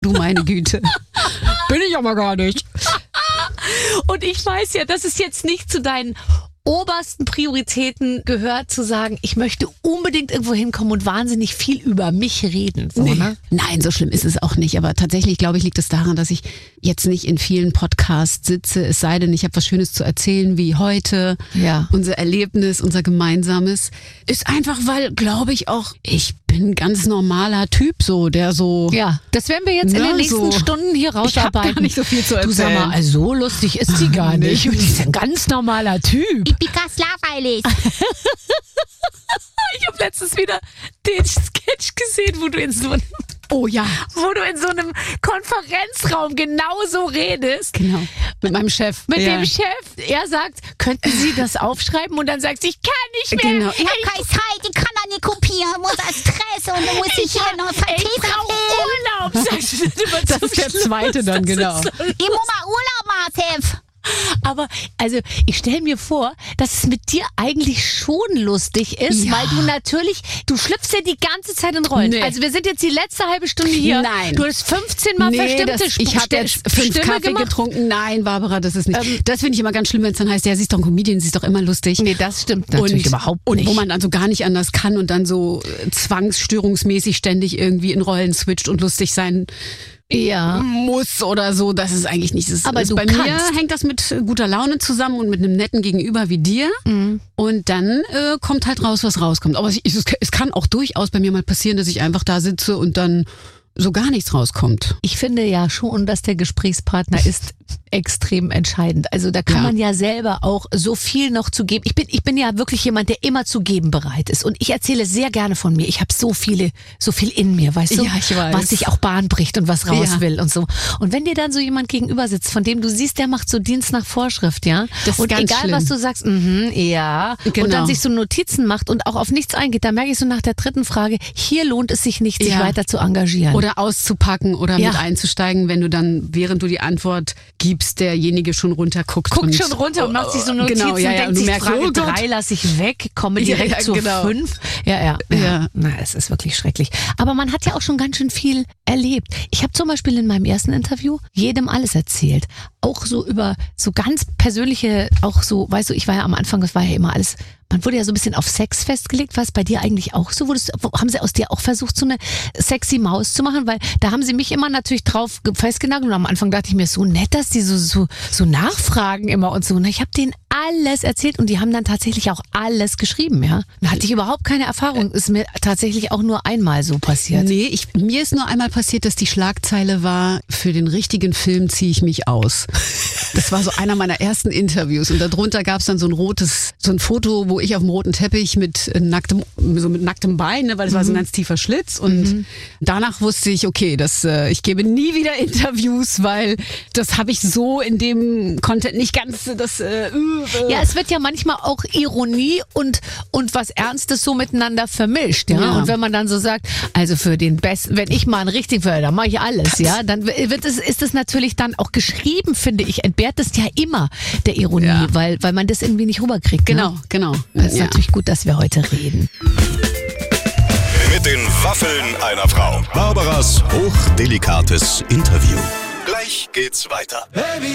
Du meine Güte. Bin ich aber gar nicht. Und ich weiß ja, dass es jetzt nicht zu deinen obersten Prioritäten gehört, zu sagen, ich möchte unbedingt irgendwo hinkommen und wahnsinnig viel über mich reden. So, Nee. ne? Nein, so schlimm ist es auch nicht. Aber tatsächlich, glaube ich, liegt es daran, dass ich jetzt nicht in vielen Podcasts sitze. Es sei denn, ich habe was Schönes zu erzählen, wie heute. Ja. Unser Erlebnis, unser gemeinsames. Ist einfach, weil, glaube ich, auch, ich bin ein ganz normaler Typ, so, der so... Ja, das werden wir jetzt in Na, den nächsten so. Stunden hier Ich habe rausarbeiten. gar nicht so viel zu erzählen. Du sag mal, also so lustig ist sie gar nicht. Die ist ein ganz normaler Typ. Ich bin ganz langweilig. Ich habe letztens wieder den Sketch gesehen, wo du in so einem Konferenzraum genauso redest. Genau, mit meinem Chef. Mit Ja. dem Chef. Er sagt, könnten Sie das aufschreiben? Und dann sagt sie, ich kann nicht mehr. Genau. Ich habe keine Zeit, ich kann da nicht kopieren, muss als Stress und dann muss ich hier noch Ich Vertreter brauche filmen. Urlaub, sagst du dann immer Das zum ist der Schluss. zweite dann, Das genau. ist so Ich muss mal Urlaub machen, Chef. Aber also ich stelle mir vor, dass es mit dir eigentlich schon lustig ist, Ja. weil du natürlich, du schlüpfst ja die ganze Zeit in Rollen. Nee. Also wir sind jetzt die letzte halbe Stunde hier. Nein. Du hast 15 Mal verstimmte ich habe jetzt 5 Stimme Kaffee gemacht. getrunken. Nein, Barbara, das ist nicht. Das finde ich immer ganz schlimm, wenn es dann heißt, ja, sie ist doch ein Comedian, sie ist doch immer lustig. Nee, das stimmt natürlich überhaupt nicht. Und wo man dann so gar nicht anders kann und dann so zwangsstörungsmäßig ständig irgendwie in Rollen switcht und lustig sein ja. muss oder so, das ist eigentlich nicht. Das Aber ist du bei kannst. mir hängt das mit guter Laune zusammen und mit einem netten Gegenüber wie dir. Und dann kommt halt raus, was rauskommt. Aber es kann auch durchaus bei mir mal passieren, dass ich einfach da sitze und dann so gar nichts rauskommt. Ich finde ja schon, dass der Gesprächspartner ist extrem entscheidend. Also da kann Ja. man ja selber auch so viel noch zu geben. Ich bin ja wirklich jemand, der immer zu geben bereit ist. Und ich erzähle sehr gerne von mir. Ich habe so viel in mir, weißt du? Ja, ich weiß. Was sich auch Bahn bricht und was raus Ja. will und so. Und wenn dir dann so jemand gegenüber sitzt, von dem du siehst, der macht so Dienst nach Vorschrift, ja? Das ist und ganz egal, schlimm. was du sagst, ja. Genau. Und dann sich so Notizen macht und auch auf nichts eingeht, da merke ich so nach der dritten Frage, hier lohnt es sich nicht, sich Ja. weiter zu engagieren. Oder auszupacken oder Ja. mit einzusteigen, wenn du dann, während du die Antwort gibst, derjenige schon runterguckt. Guckt und schon runter und macht sich so Notizen Genau, ja, und ja, denkt und du sich, merkst, Frage oh Gott. 3 lasse ich weg, komme Ja, direkt ja, zu genau. 5. Ja. Ja. Na, es ist wirklich schrecklich. Aber man hat ja auch schon ganz schön viel erlebt. Ich habe zum Beispiel in meinem ersten Interview jedem alles erzählt. Auch so über so ganz persönliche, auch so, weißt du, ich war ja am Anfang, das war ja immer alles, man wurde ja so ein bisschen auf Sex festgelegt. War es bei dir eigentlich auch so? Haben sie aus dir auch versucht, so eine sexy Maus zu machen? Weil da haben sie mich immer natürlich drauf festgenagelt und am Anfang dachte ich mir, so nett, dass die so nachfragen immer und so. Und ich habe denen alles erzählt und die haben dann tatsächlich auch alles geschrieben, ja. Da hatte ich überhaupt keine Erfahrung. Ist mir tatsächlich auch nur einmal so passiert. Nee, mir ist nur einmal passiert, dass die Schlagzeile war, für den richtigen Film ziehe ich mich aus. Das war so einer meiner ersten Interviews und darunter gab es dann so ein Foto, wo ich auf dem roten Teppich mit nacktem Bein, ne, weil es war so ein ganz tiefer Schlitz und danach wusste ich, okay, ich gebe nie wieder Interviews, weil das habe ich so in dem Content nicht ganz Ja, es wird ja manchmal auch Ironie und was Ernstes so miteinander vermischt, ja? Ja. Und wenn man dann so sagt, also für den Besten, wenn ich mal einen richtigen Förder, dann mache ich alles, ja? Dann ist es natürlich dann auch geschrieben, finde ich, entbehrt es ja immer der Ironie, Ja. weil man das irgendwie nicht rüberkriegt. Ne? Genau. Das ist Ja. natürlich gut, dass wir heute reden. Mit den Waffeln einer Frau. Barbaras hochdelikates Interview. Gleich geht's weiter.